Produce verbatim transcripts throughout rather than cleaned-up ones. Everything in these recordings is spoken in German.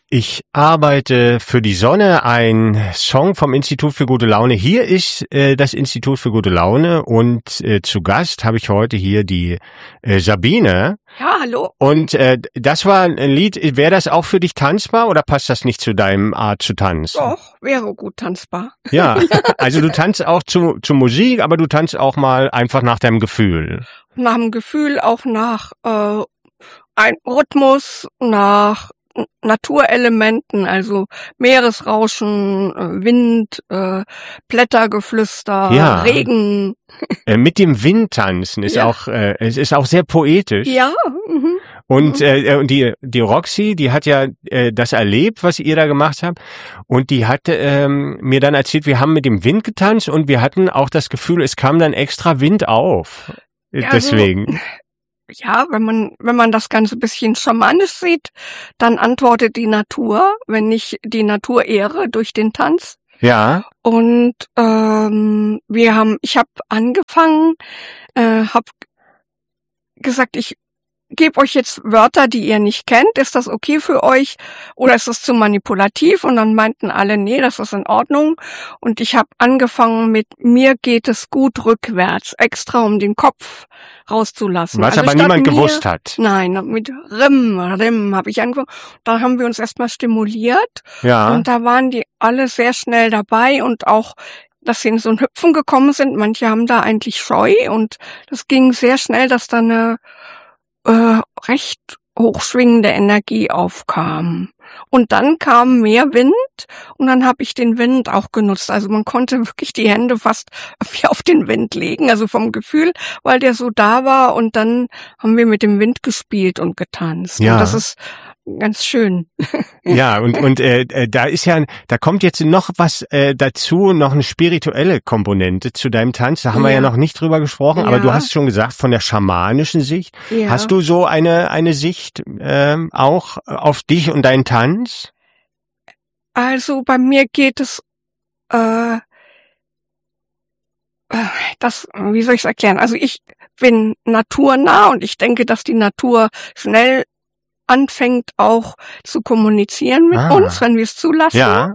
Ich arbeite für die Sonne, ein Song vom Institut für gute Laune. Hier ist äh, das Institut für gute Laune und äh, zu Gast habe ich heute hier die äh, Sabine. Ja, hallo. Und äh, das war ein Lied, wäre das auch für dich tanzbar oder passt das nicht zu deinem Art zu tanzen? Doch, wäre gut tanzbar. Ja, also du tanzt auch zu, zu Musik, aber du tanzt auch mal einfach nach deinem Gefühl. Nach dem Gefühl, auch nach äh, ein Rhythmus, nach Naturelementen, also Meeresrauschen, Wind, äh, Blättergeflüster, Ja. Regen. Äh, mit dem Wind tanzen ist Ja. auch, äh, es ist auch sehr poetisch. Ja, mhm. Und äh, und die die Roxy, die hat ja äh, das erlebt, was ihr da gemacht habt, und die hatte ähm, mir dann erzählt, wir haben mit dem Wind getanzt und wir hatten auch das Gefühl, es kam dann extra Wind auf. Ja, Deswegen. Ja, wenn man wenn man das Ganze ein bisschen schamanisch sieht, dann antwortet die Natur, wenn ich die Natur ehre durch den Tanz. Ja. Und ähm, wir haben, ich habe angefangen, äh, habe gesagt, ich gebe euch jetzt Wörter, die ihr nicht kennt. Ist das okay für euch oder ist das zu manipulativ? Und dann meinten alle, nee, das ist in Ordnung. Und ich habe angefangen mit mir geht es gut rückwärts, extra um den Kopf rauszulassen. Was Also aber statt niemand mir, gewusst hat. Nein, mit Rim, Rim habe ich angefangen. Da haben wir uns erstmal stimuliert. Ja. Und da waren die alle sehr schnell dabei und auch, dass sie in so ein Hüpfen gekommen sind. Manche haben da eigentlich Scheu und das ging sehr schnell, dass da eine äh, recht hochschwingende Energie aufkam. Und dann kam mehr Wind und dann habe ich den Wind auch genutzt. Also man konnte wirklich die Hände fast wie auf den Wind legen, also vom Gefühl, weil der so da war. Und dann haben wir mit dem Wind gespielt und getanzt. Ja. Und das ist ganz schön. Ja, und und äh, äh, da ist ja, da kommt jetzt noch was äh, dazu, noch eine spirituelle Komponente zu deinem Tanz. Da haben wir ja Ja. noch nicht drüber gesprochen, aber Ja. du hast schon gesagt, von der schamanischen Sicht. Ja. Hast du so eine eine Sicht ähm, auch auf dich und deinen Tanz? Also bei mir geht es, äh, äh, das, wie soll ich es erklären? Also ich bin naturnah und ich denke, dass die Natur schnell anfängt auch zu kommunizieren mit Ah. uns, wenn wir es zulassen. Ja.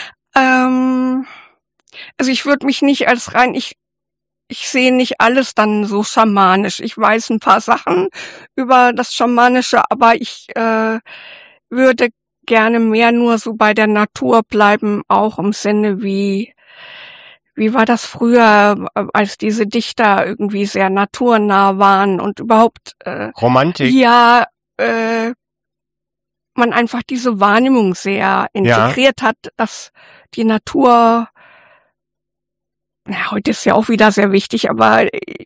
Ähm, also ich würde mich nicht als rein, ich ich sehe nicht alles dann so schamanisch. Ich weiß ein paar Sachen über das Schamanische, aber ich äh, würde gerne mehr nur so bei der Natur bleiben, auch im Sinne wie, wie war das früher, äh, als diese Dichter irgendwie sehr naturnah waren und überhaupt, äh, Romantik. ja, äh, man einfach diese Wahrnehmung sehr integriert hat, dass die Natur, na, heute ist ja auch wieder sehr wichtig, aber äh,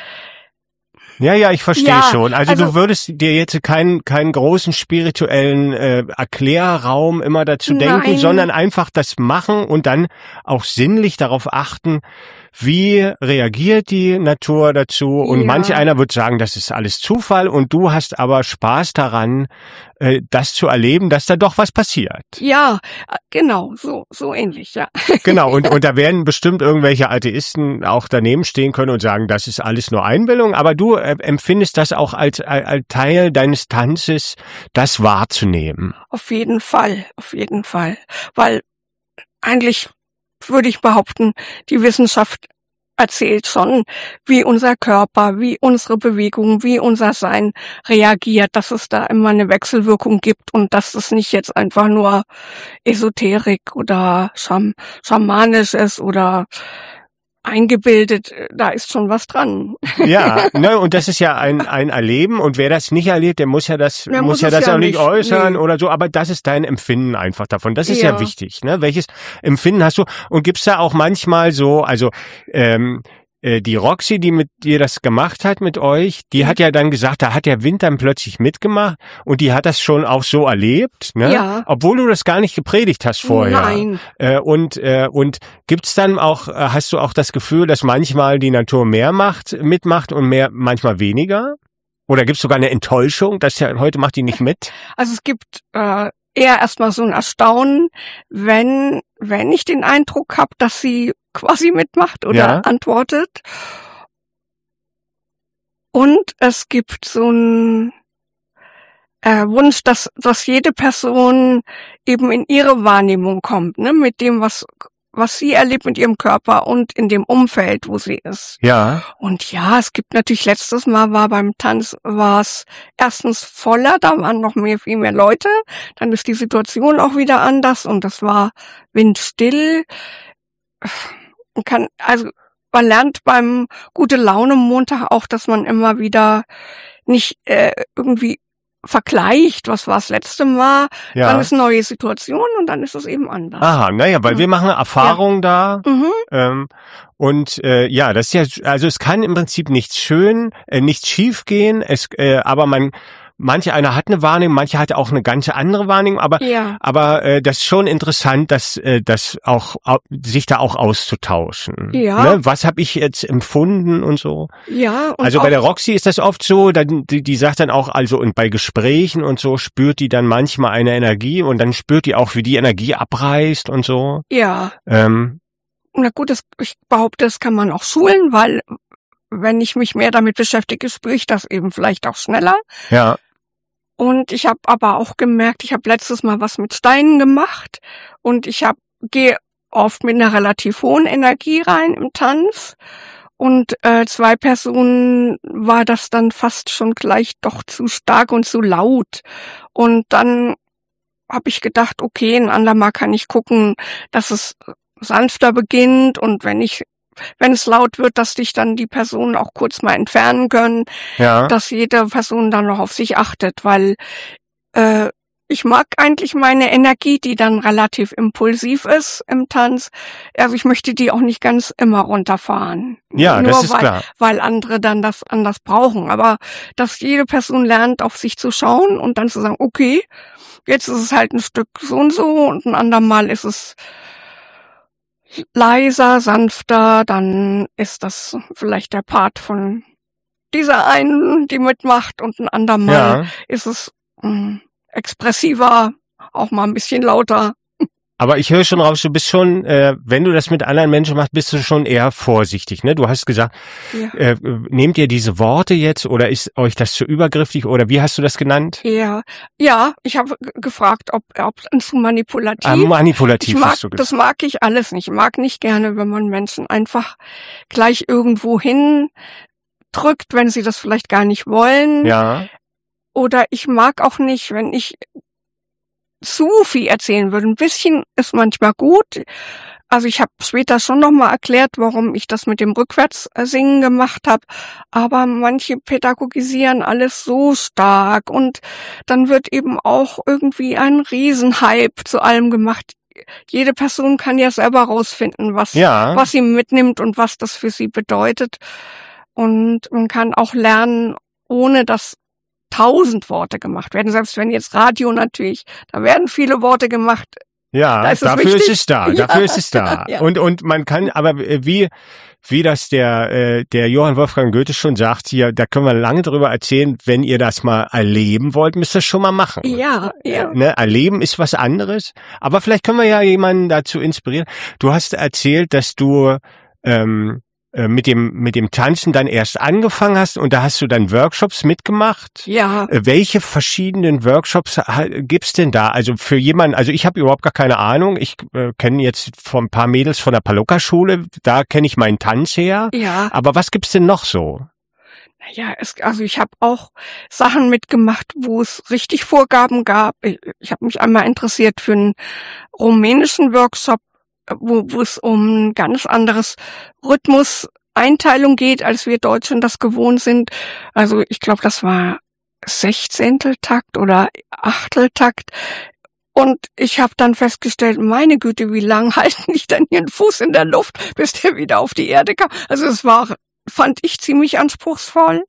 Ja, ja, ich verstehe Ja, schon. Also, also- du würdest dir jetzt keinen keinen großen spirituellen äh, Erklärraum immer dazu denken, Nein. sondern einfach das machen und dann auch sinnlich darauf achten, wie reagiert die Natur dazu. Und Ja. manch einer wird sagen, das ist alles Zufall und du hast aber Spaß daran, äh, das zu erleben, dass da doch was passiert. ja, äh, genau, so so ähnlich, ja. Genau, und, und da werden bestimmt irgendwelche Atheisten auch daneben stehen können und sagen, das ist alles nur Einbildung, aber du äh, empfindest das auch als, als, als Teil deines Tanzes, das wahrzunehmen. Auf jeden Fall, auf jeden Fall, weil eigentlich würde ich behaupten, die Wissenschaft erzählt schon, wie unser Körper, wie unsere Bewegung, wie unser Sein reagiert, dass es da immer eine Wechselwirkung gibt und dass es nicht jetzt einfach nur Esoterik oder Scham schamanisch ist oder eingebildet, da ist schon was dran. Ja, ne, und das ist ja ein ein Erleben und wer das nicht erlebt, der muss ja das Der muss muss ja es das ja auch nicht nicht, äußern nee. oder so, aber das ist dein Empfinden einfach davon. Das ist ja, Ja. wichtig, ne? Welches Empfinden hast du und gibt's da auch manchmal so, also ähm, äh, die Roxy, die mit dir das gemacht hat mit euch, die hat ja dann gesagt, da hat der Wind dann plötzlich mitgemacht und die hat das schon auch so erlebt, ne? Ja. Obwohl du das gar nicht gepredigt hast vorher. Nein. Äh, und äh, und gibt's dann auch, äh, hast du auch das Gefühl, dass manchmal die Natur mehr macht, mitmacht und mehr, manchmal weniger? Oder gibt's sogar eine Enttäuschung, dass ja heute macht die nicht mit? Also es gibt äh, eher erstmal so ein Erstaunen, wenn wenn ich den Eindruck habe, dass sie quasi mitmacht oder Ja. antwortet. Und es gibt so ein äh, Wunsch, dass, dass jede Person eben in ihre Wahrnehmung kommt, ne, mit dem, was, was sie erlebt mit ihrem Körper und in dem Umfeld, wo sie ist. Ja. Und ja, es gibt natürlich, letztes Mal war beim Tanz, war es erstens voller, da waren noch mehr, viel mehr Leute, dann ist die Situation auch wieder anders und das war windstill. Man kann, also, man lernt beim Gute Laune Montag auch, dass man immer wieder nicht äh, irgendwie vergleicht, was war das letzte Mal, Ja. dann ist eine neue Situation und dann ist es eben anders. Aha, naja, weil Ja. wir machen Erfahrungen da. Mhm. Ähm, und äh, ja, das ist ja, also es kann im Prinzip nichts schön, äh, nichts schief gehen, es, äh, aber man, manche einer hat eine Wahrnehmung, manche hat auch eine ganz andere Wahrnehmung, aber Ja. aber äh, das ist schon interessant, dass äh, das auch au- sich da auch auszutauschen. Ja. Ne? Was habe ich jetzt empfunden und so. Ja. Und Also auch, bei der Roxy ist das oft so, dann, die, die sagt dann auch, also und bei Gesprächen und so spürt die dann manchmal eine Energie und dann spürt die auch, wie die Energie abreißt und so. ja. Ähm, Na gut, das, ich behaupte, das kann man auch schulen, weil wenn ich mich mehr damit beschäftige, spüre ich das eben vielleicht auch schneller. ja, Und ich habe aber auch gemerkt, ich habe letztes Mal was mit Steinen gemacht und ich habe gehe oft mit einer relativ hohen Energie rein im Tanz. Und äh, zwei Personen war das dann fast schon gleich doch zu stark und zu laut. Und dann habe ich gedacht, okay, ein andermal kann ich gucken, dass es sanfter beginnt und wenn ich, wenn es laut wird, dass sich dann die Personen auch kurz mal entfernen können, ja. dass jede Person dann noch auf sich achtet, weil äh, ich mag eigentlich meine Energie, die dann relativ impulsiv ist im Tanz. Also ich möchte die auch nicht ganz immer runterfahren. Ja, Nur das ist weil, klar. weil andere dann das anders brauchen. Aber dass jede Person lernt, auf sich zu schauen und dann zu sagen, okay, jetzt ist es halt ein Stück so und so und ein andermal ist es leiser, sanfter, dann ist das vielleicht der Part von dieser einen, die mitmacht und ein andermal Ja. ist es mh, expressiver, auch mal ein bisschen lauter. Aber ich höre schon raus, du bist schon, äh, wenn du das mit anderen Menschen machst, bist du schon eher vorsichtig, ne? Du hast gesagt, Ja. äh, nehmt ihr diese Worte jetzt oder ist euch das zu übergriffig oder wie hast du das genannt? Ja, ja, ich habe g- gefragt, ob ob zu manipulativ. Ah, manipulativ ich mag, hast du gesagt. das mag ich alles nicht. Ich mag nicht gerne, wenn man Menschen einfach gleich irgendwo hin drückt, wenn sie das vielleicht gar nicht wollen. Ja, Oder ich mag auch nicht, wenn ich zu viel erzählen würde. Ein bisschen ist manchmal gut. Also ich habe später schon nochmal erklärt, warum ich das mit dem Rückwärtssingen gemacht habe. Aber manche pädagogisieren alles so stark und dann wird eben auch irgendwie ein Riesenhype zu allem gemacht. Jede Person kann ja selber rausfinden, was, ja. was sie mitnimmt und was das für sie bedeutet. Und man kann auch lernen, ohne dass tausend Worte gemacht werden. Selbst wenn jetzt Radio natürlich, da werden viele Worte gemacht. Ja, Da ist es dafür wichtig. ist es da, Ja. dafür ist es da. Ja. Und und man kann, aber äh, wie wie das der äh, der Johann Wolfgang Goethe schon sagt hier, da können wir lange drüber erzählen. Wenn ihr das mal erleben wollt, müsst ihr es schon mal machen. Ja, ja. Ne, erleben ist was anderes. Aber vielleicht können wir ja jemanden dazu inspirieren. Du hast erzählt, dass du ähm, äh, mit dem mit dem Tanzen dann erst angefangen hast und da hast du dann Workshops mitgemacht. Ja, Äh, Welche verschiedenen Workshops ha- gibt's denn da? Also für jemanden, also ich habe überhaupt gar keine Ahnung. Ich äh, kenne jetzt von ein paar Mädels von der Palokka-Schule, da kenne ich meinen Tanz her. ja. Aber was gibt's denn noch so? Ja, es, also ich habe auch Sachen mitgemacht, wo es richtig Vorgaben gab. Ich, ich habe mich einmal interessiert für einen rumänischen Workshop, wo, wo es um ein ganz anderes Rhythmus-Einteilung geht, als wir Deutschen das gewohnt sind. Also ich glaube, das war Sechzehnteltakt oder Achteltakt. Und ich habe dann festgestellt, meine Güte, wie lang halten ich denn hier einen Fuß in der Luft, bis der wieder auf die Erde kam. Also es war, fand ich ziemlich anspruchsvoll.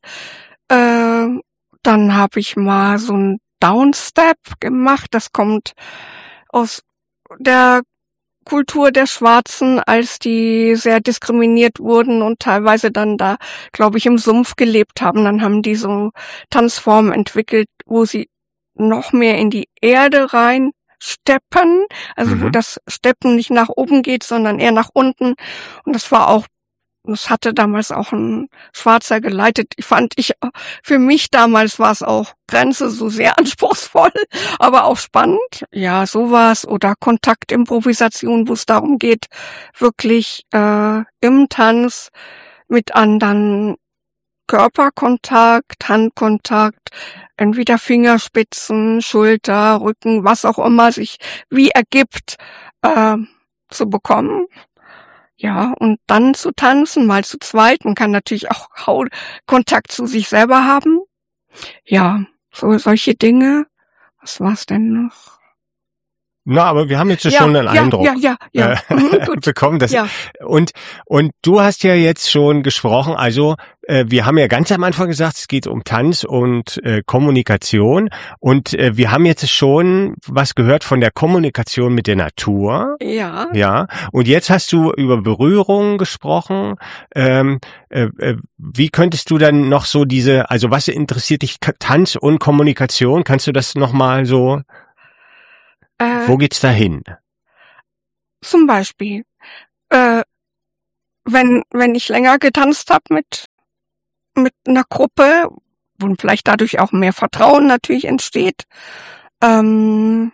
Äh, dann habe ich mal so einen Downstep gemacht. Das kommt aus der Kultur der Schwarzen, als die sehr diskriminiert wurden und teilweise dann da, glaube ich, im Sumpf gelebt haben. Dann haben die so Tanzformen entwickelt, wo sie noch mehr in die Erde rein steppen, also Mhm. wo das Steppen nicht nach oben geht, sondern eher nach unten. Und das war auch das hatte damals auch ein Schwarzer geleitet. Ich fand ich, für mich damals war es auch Grenze so sehr anspruchsvoll, aber auch spannend. Ja, sowas oder Kontaktimprovisation, wo es darum geht, wirklich äh, im Tanz mit anderen Körperkontakt, Handkontakt, entweder Fingerspitzen, Schulter, Rücken, was auch immer sich wie ergibt, äh, zu bekommen. Ja, und dann zu tanzen, mal zu zweit. Man kann natürlich auch Hautkontakt zu sich selber haben. Ja, so solche Dinge. Was war's denn noch? Na, aber wir haben jetzt Ja, schon einen ja, Eindruck ja, ja, ja. äh, Mhm, gut. bekommen. Dass, Ja. und, und du hast ja jetzt schon gesprochen, also äh, wir haben ja ganz am Anfang gesagt, es geht um Tanz und äh, Kommunikation. Und äh, wir haben jetzt schon was gehört von der Kommunikation mit der Natur. Ja. Ja, und jetzt hast du über Berührung gesprochen. Ähm, äh, äh, wie könntest du dann noch so diese, also was interessiert dich, Tanz und Kommunikation? Kannst du das nochmal so, Äh, wo geht's da hin? zum Beispiel, äh, wenn, wenn ich länger getanzt habe mit, mit einer Gruppe, und vielleicht dadurch auch mehr Vertrauen natürlich entsteht, ähm,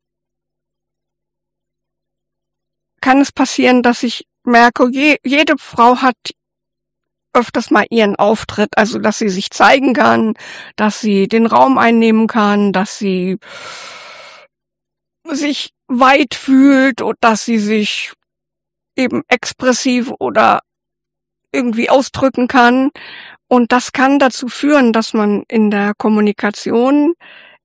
kann es passieren, dass ich merke, je, jede Frau hat öfters mal ihren Auftritt, also dass sie sich zeigen kann, dass sie den Raum einnehmen kann, dass sie sich weit fühlt und dass sie sich eben expressiv oder irgendwie ausdrücken kann. Und das kann dazu führen, dass man in der Kommunikation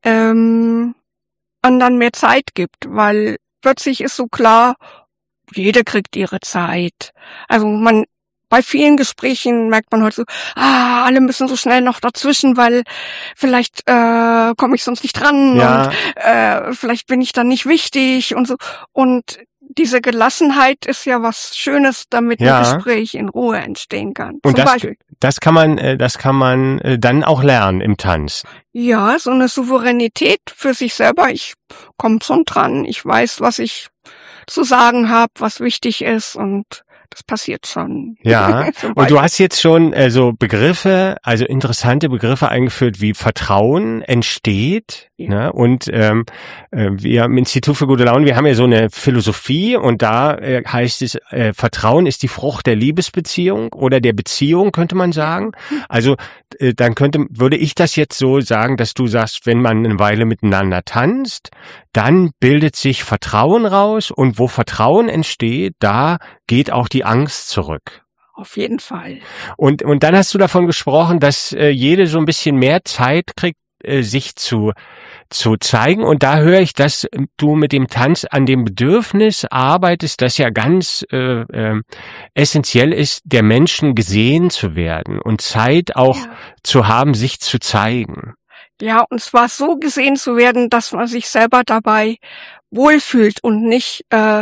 ähm, anderen mehr Zeit gibt, weil plötzlich ist so klar, jede kriegt ihre Zeit. Also man bei vielen Gesprächen merkt man heute so, ah, alle müssen so schnell noch dazwischen, weil vielleicht äh, komme ich sonst nicht dran Ja. und äh, vielleicht bin ich dann nicht wichtig und so. Und diese Gelassenheit ist ja was Schönes, damit Ja. ein Gespräch in Ruhe entstehen kann. Und Zum das, Beispiel. das kann man, äh, das kann man äh, dann auch lernen im Tanz. Ja, so eine Souveränität für sich selber. Ich komme schon dran. Ich weiß, was ich zu sagen habe, was wichtig ist und das passiert schon. Ja. Zum Und du hast jetzt schon äh, so Begriffe, also interessante Begriffe eingeführt, wie Vertrauen entsteht. Ja. Ne? Und ähm, äh, wir im Institut für gute Laune, wir haben ja so eine Philosophie und da äh, heißt es, äh, Vertrauen ist die Frucht der Liebesbeziehung oder der Beziehung, könnte man sagen. Also äh, dann könnte, würde ich das jetzt so sagen, dass du sagst, wenn man eine Weile miteinander tanzt, dann bildet sich Vertrauen raus und wo Vertrauen entsteht, da geht auch die Angst zurück. Auf jeden Fall. Und und dann hast du davon gesprochen, dass äh, jede so ein bisschen mehr Zeit kriegt, äh, sich zu zu zeigen. Und da höre ich, dass du mit dem Tanz an dem Bedürfnis arbeitest, das ja ganz äh, äh, essentiell ist, der Menschen gesehen zu werden und Zeit auch Ja. zu haben, sich zu zeigen. Ja, und zwar so gesehen zu werden, dass man sich selber dabei wohlfühlt und nicht äh,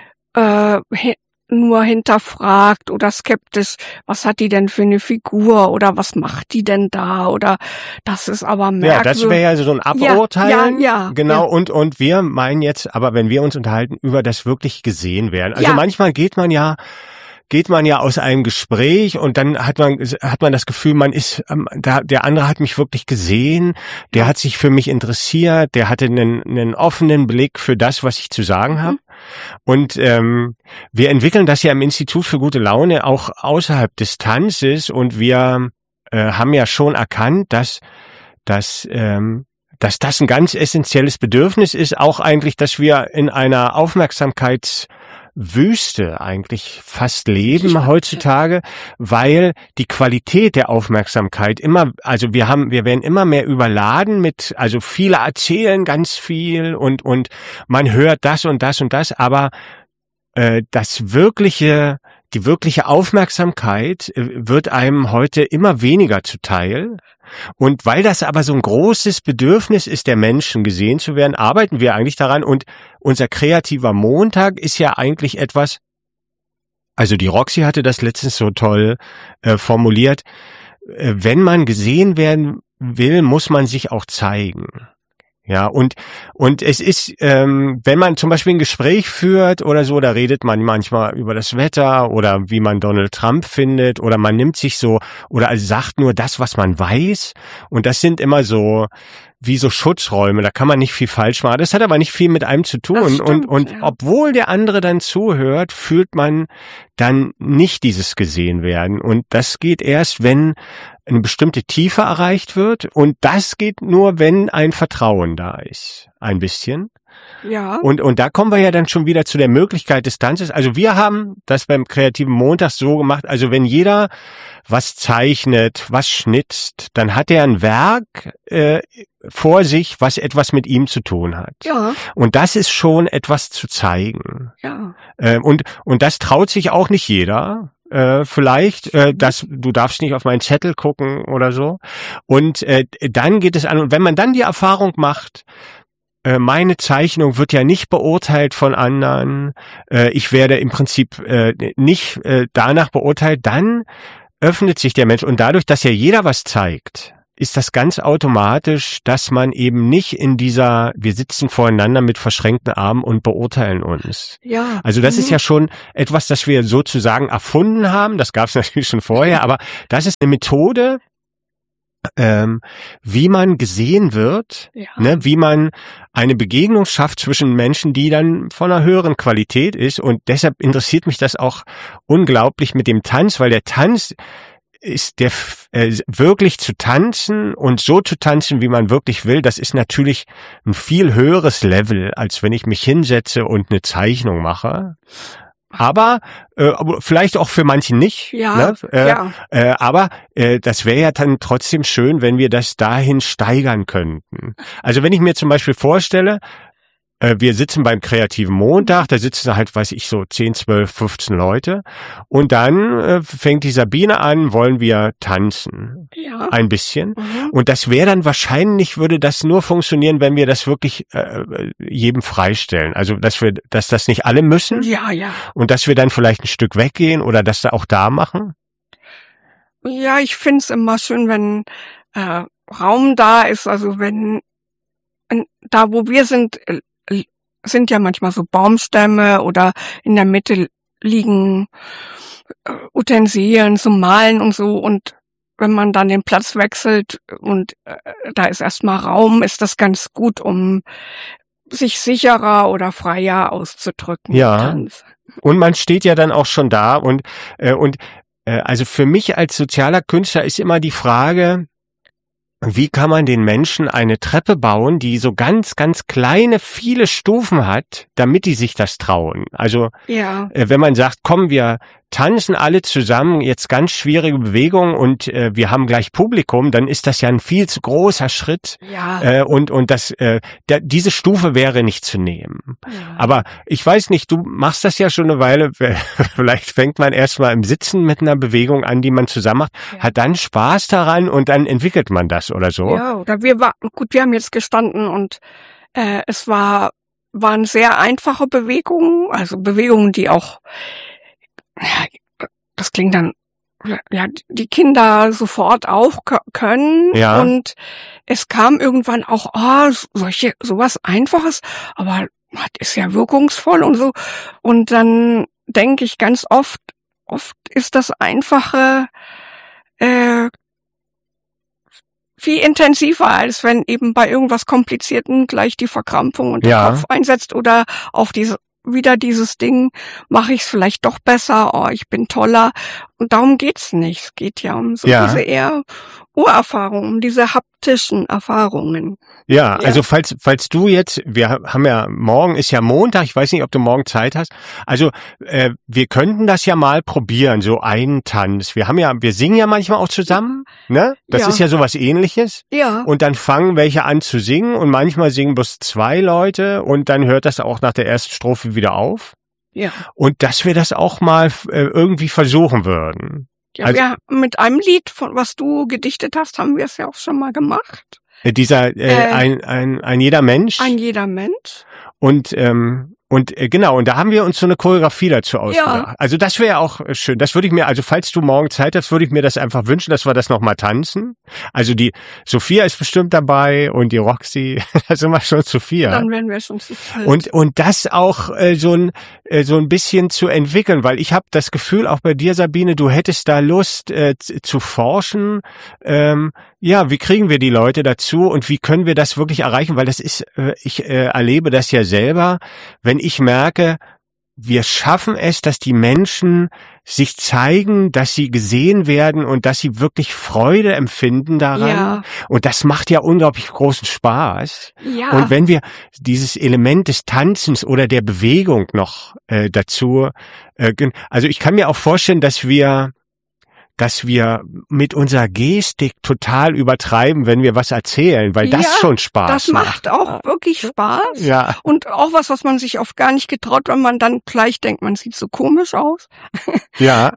äh, hi- nur hinterfragt oder skeptisch, was hat die denn für eine Figur oder was macht die denn da oder das ist aber Ja, merkwürdig. das wäre ja so ein Aburteilen. Ja, ja, Genau, ja. und und wir meinen jetzt, aber wenn wir uns unterhalten, über das wirklich gesehen werden. Also Ja. manchmal geht man ja geht man ja aus einem Gespräch und dann hat man hat man das Gefühl, man ist ähm, da der andere hat mich wirklich gesehen, der hat sich für mich interessiert, der hatte einen einen offenen Blick für das, was ich zu sagen habe. Und ähm, wir entwickeln das ja im Institut für gute Laune auch außerhalb des Tanzes und wir äh, haben ja schon erkannt, dass dass ähm, dass das ein ganz essentielles Bedürfnis ist, auch eigentlich, dass wir in einer Aufmerksamkeitswüste eigentlich fast leben heutzutage, weil die Qualität der Aufmerksamkeit immer, also wir haben, wir werden immer mehr überladen mit, also viele erzählen ganz viel und und man hört das und das und das, aber äh, das wirkliche, die wirkliche Aufmerksamkeit äh, wird einem heute immer weniger zuteil. Und weil das aber so ein großes Bedürfnis ist, der Menschen gesehen zu werden, arbeiten wir eigentlich daran. Und unser kreativer Montag ist ja eigentlich etwas, also die Roxy hatte das letztens so toll äh, formuliert, äh, wenn man gesehen werden will, muss man sich auch zeigen. Ja, und und es ist, ähm, wenn man zum Beispiel ein Gespräch führt oder so, da redet man manchmal über das Wetter oder wie man Donald Trump findet oder man nimmt sich so oder also sagt nur das, was man weiß. Und das sind immer so wie so Schutzräume, da kann man nicht viel falsch machen. Das hat aber nicht viel mit einem zu tun. Das stimmt, und und ja. obwohl der andere dann zuhört, fühlt man dann nicht dieses gesehen werden. Und das geht erst, wenn eine bestimmte Tiefe erreicht wird. Und das geht nur, wenn ein Vertrauen da ist. Ein bisschen. Ja. Und, und da kommen wir ja dann schon wieder zu der Möglichkeit des Tanzes. Also wir haben das beim Kreativen Montag so gemacht, also wenn jeder was zeichnet, was schnitzt, dann hat er ein Werk äh, vor sich, was etwas mit ihm zu tun hat. Ja. Und das ist schon etwas zu zeigen. Ja. Äh, und, und das traut sich auch nicht jeder. Äh, vielleicht, äh, dass du darfst nicht auf meinen Zettel gucken oder so. Und äh, dann geht es an. Und wenn man dann die Erfahrung macht, äh, meine Zeichnung wird ja nicht beurteilt von anderen, äh, ich werde im Prinzip äh, nicht äh, danach beurteilt, dann öffnet sich der Mensch. Und dadurch, dass ja jeder was zeigt, ist das ganz automatisch, dass man eben nicht in dieser, wir sitzen voreinander mit verschränkten Armen und beurteilen uns. Ja. Also das Mhm. ist ja schon etwas, das wir sozusagen erfunden haben. Das gab es natürlich schon vorher, aber das ist eine Methode, ähm, wie man gesehen wird, Ja. ne, wie man eine Begegnung schafft zwischen Menschen, die dann von einer höheren Qualität ist. Und deshalb interessiert mich das auch unglaublich mit dem Tanz, weil der Tanz ist der äh, wirklich zu tanzen und so zu tanzen, wie man wirklich will, das ist natürlich ein viel höheres Level, als wenn ich mich hinsetze und eine Zeichnung mache. Aber äh, vielleicht auch für manche nicht. Ja, ne? äh, ja. Äh, aber äh, das wäre ja dann trotzdem schön, wenn wir das dahin steigern könnten. Also wenn ich mir zum Beispiel vorstelle, äh, wir sitzen beim Kreativen Montag, da sitzen halt, weiß ich, so zehn, zwölf, fünfzehn Leute und dann äh, fängt die Sabine an, wollen wir tanzen. Ja. Ein bisschen. Mhm. Und das wäre dann wahrscheinlich, würde das nur funktionieren, wenn wir das wirklich äh, jedem freistellen. Also, dass wir, dass das nicht alle müssen Ja, ja. und dass wir dann vielleicht ein Stück weggehen oder das da auch da machen. Ja, ich find's immer schön, wenn äh, Raum da ist, also wenn wenn- da, wo wir sind, äh, sind ja manchmal so Baumstämme oder in der Mitte liegen äh, Utensilien zum Malen und so und wenn man dann den Platz wechselt und äh, da ist erstmal Raum, ist das ganz gut, um sich sicherer oder freier auszudrücken. Ja. Tanz. Und man steht ja dann auch schon da und äh, und äh, also für mich als sozialer Künstler ist immer die Frage, wie kann man den Menschen eine Treppe bauen, die so ganz, ganz kleine, viele Stufen hat, damit die sich das trauen? Also Ja, äh, wenn man sagt, komm, wir tanzen alle zusammen, jetzt ganz schwierige Bewegungen und äh, wir haben gleich Publikum, dann ist das ja ein viel zu großer Schritt ja. äh, und und das äh, der, diese Stufe wäre nicht zu nehmen. ja. Aber ich weiß nicht, du machst das ja schon eine Weile, vielleicht fängt man erstmal im Sitzen mit einer Bewegung an, die man zusammen macht, Ja. hat dann Spaß daran und dann entwickelt man das oder so. Ja, oder wir war gut, wir haben jetzt gestanden und äh, es war waren sehr einfache Bewegungen, also Bewegungen, die auch ja, das klingt dann ja die Kinder sofort auch k- können Ja. und es kam irgendwann auch oh, solche sowas Einfaches, aber das ist ja wirkungsvoll und so und dann denke ich ganz oft oft ist das Einfache äh, viel intensiver, als wenn eben bei irgendwas Komplizierten gleich die Verkrampfung und der Ja. Kopf einsetzt oder auch diese wieder dieses Ding, mache ich es vielleicht doch besser, oh, ich bin toller. Und darum geht's nicht. Es geht ja um so Ja. diese eher Urerfahrungen, um diese haptischen Erfahrungen. Ja, Ja. also falls falls du jetzt, wir haben ja, morgen ist ja Montag, ich weiß nicht, ob du morgen Zeit hast, also äh, wir könnten das ja mal probieren, so einen Tanz. Wir haben ja, wir singen ja manchmal auch zusammen, ne? Das Ja. ist ja sowas Ähnliches. Ja, Und dann fangen welche an zu singen und manchmal singen bloß zwei Leute und dann hört das auch nach der ersten Strophe wieder auf. ja. Und dass wir das auch mal äh, irgendwie versuchen würden. Ja, Also- wir, mit einem Lied, von was du gedichtet hast, haben wir es ja auch schon mal gemacht. Äh, Dieser äh, Äh, ein, ein, ein jeder Mensch. Ein jeder Mensch. Und ähm, Und äh, genau, und da haben wir uns so eine Choreografie dazu ausgedacht. Ja. Also das wäre auch schön. Das würde ich mir, also falls du morgen Zeit hast, würde ich mir das einfach wünschen, dass wir das nochmal tanzen. Also die Sophia ist bestimmt dabei und die Roxy, da sind wir schon zu vier. Dann werden wir schon zu vier. Und und das auch äh, so ein äh, so ein bisschen zu entwickeln, weil ich habe das Gefühl, auch bei dir, Sabine, du hättest da Lust äh, zu forschen. Ähm, ja, wie kriegen wir die Leute dazu und wie können wir das wirklich erreichen? Weil das ist, äh, ich äh, erlebe das ja selber, wenn ich merke, wir schaffen es, dass die Menschen sich zeigen, dass sie gesehen werden und dass sie wirklich Freude empfinden daran. Ja. Und das macht ja unglaublich großen Spaß. Ja. Und wenn wir dieses Element des Tanzens oder der Bewegung noch äh, dazu, äh, also ich kann mir auch vorstellen, dass wir dass wir mit unserer Gestik total übertreiben, wenn wir was erzählen, weil das ja, schon Spaß das macht. Das macht auch wirklich Spaß. Ja. Und auch was, was man sich oft gar nicht getraut, wenn man dann gleich denkt, man sieht so komisch aus. Ja.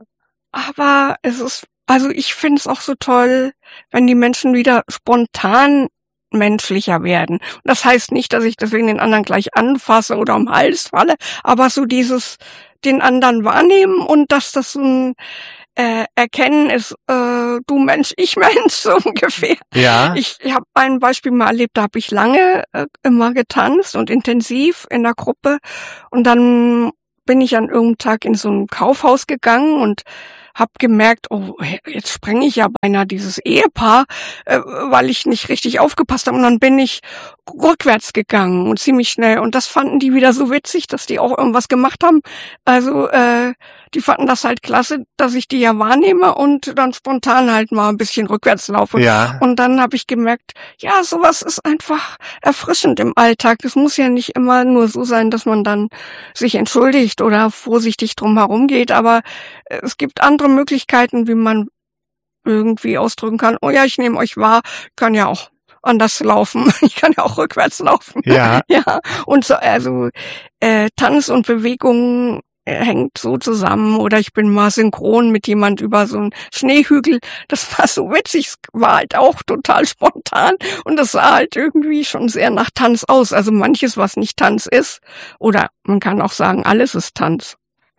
Aber es ist, also ich finde es auch so toll, wenn die Menschen wieder spontan menschlicher werden. Das heißt nicht, dass ich deswegen den anderen gleich anfasse oder am Hals falle, aber so dieses, den anderen wahrnehmen und dass das so ein Äh, erkennen ist, äh, du Mensch, ich Mensch, so ungefähr. Ja. Ich, ich habe ein Beispiel mal erlebt, da habe ich lange äh, immer getanzt und intensiv in der Gruppe und dann bin ich an irgendeinem Tag in so ein Kaufhaus gegangen und hab gemerkt, oh, jetzt sprenge ich ja beinahe dieses Ehepaar, äh, weil ich nicht richtig aufgepasst habe. Und dann bin ich rückwärts gegangen und ziemlich schnell. Und das fanden die wieder so witzig, dass die auch irgendwas gemacht haben. Also äh, die fanden das halt klasse, dass ich die ja wahrnehme und dann spontan halt mal ein bisschen rückwärts laufe. Ja. Und dann habe ich gemerkt, ja, sowas ist einfach erfrischend im Alltag. Es muss ja nicht immer nur so sein, dass man dann sich entschuldigt oder vorsichtig drum herum geht, aber es gibt andere Möglichkeiten, wie man irgendwie ausdrücken kann, oh ja, ich nehme euch wahr, kann ja auch anders laufen. Ich kann ja auch rückwärts laufen. Ja. Ja. Und so, also äh, Tanz und Bewegung hängt so zusammen. Oder ich bin mal synchron mit jemand über so einen Schneehügel. Das war so witzig. Es war halt auch total spontan. Und das sah halt irgendwie schon sehr nach Tanz aus. Also manches, was nicht Tanz ist. Oder man kann auch sagen, alles ist Tanz.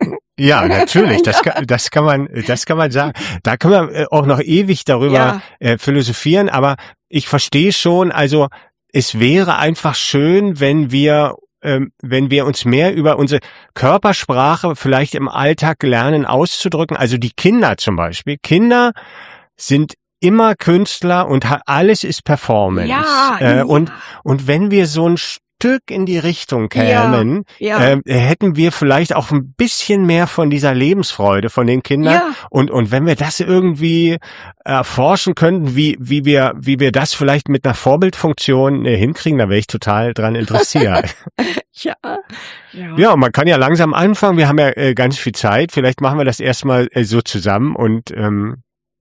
Ja, natürlich, das kann, das kann man, das kann man sagen. Da kann man auch noch ewig darüber ja. äh, philosophieren, aber ich verstehe schon, also es wäre einfach schön, wenn wir, ähm, wenn wir uns mehr über unsere Körpersprache vielleicht im Alltag lernen auszudrücken. Also die Kinder zum Beispiel. Kinder sind immer Künstler und alles ist Performance. Ja, äh, ja. Und, und wenn wir so ein Stück in die Richtung kämen, ja, ja. Äh, hätten wir vielleicht auch ein bisschen mehr von dieser Lebensfreude von den Kindern. Ja. Und und wenn wir das irgendwie erforschen könnten, wie wie wir wie wir das vielleicht mit einer Vorbildfunktion äh, hinkriegen, da wäre ich total dran interessiert. ja. ja. Ja, man kann ja langsam anfangen. Wir haben ja äh, ganz viel Zeit. Vielleicht machen wir das erstmal äh, so zusammen und ähm,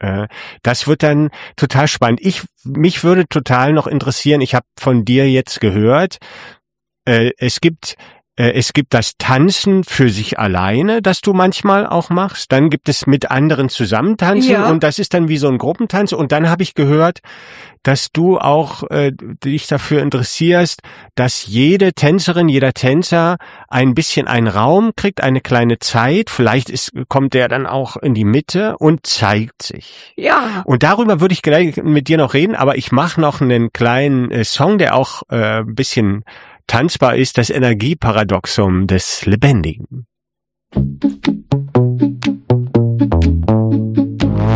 das wird dann total spannend. Ich, mich würde total noch interessieren, ich habe von dir jetzt gehört, äh, es gibt äh, es gibt das Tanzen für sich alleine, das du manchmal auch machst. Dann gibt es mit anderen zusammen tanzen ja. und das ist dann wie so ein Gruppentanz. Und dann habe ich gehört, dass du auch äh, dich dafür interessierst, dass jede Tänzerin, jeder Tänzer ein bisschen einen Raum kriegt, eine kleine Zeit. Vielleicht ist, kommt der dann auch in die Mitte und zeigt sich. Ja. Und darüber würde ich gleich mit dir noch reden, aber ich mache noch einen kleinen äh, Song, der auch äh, ein bisschen tanzbar ist, das Energieparadoxum des Lebendigen.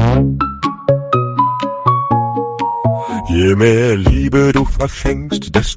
Je mehr Liebe du verschenkst, desto